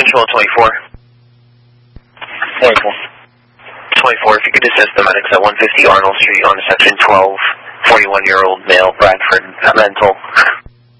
Control 24. 24. 24, if you could assist the medics at 150 Arnold Street on section 12, 41-year-old male, Bradford, mental.